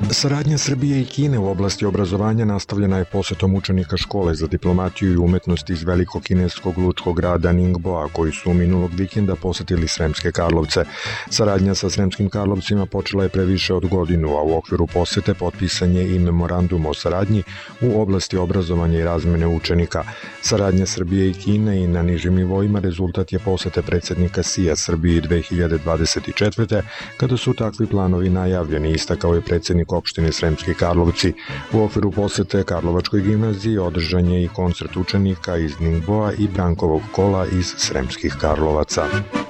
Saradnja Srbije i Kine u oblasti obrazovanja nastavljena je posetom učenika škole za diplomatiju i umetnosti iz velikog kineskog lučkog grada Ningboa, koji su minulog vikenda posetili Sremske Karlovce. Saradnja sa Sremskim Karlovcima počela je pre više od godinu, a u okviru posete potpisan je i memorandum o saradnji u oblasti obrazovanja i razmene učenika. Saradnja Srbije i Kine i na nižim nivoima rezultat je posete predsednika SIA Srbiji 2024. kada su takvi planovi najavljeni, istakao je predsednik opštine Sremski Karlovci. U okviru posete Karlovačkoj gimnaziji održan je i koncert učenika iz Ningboa i Brankovog kola iz Sremskih Karlovaca.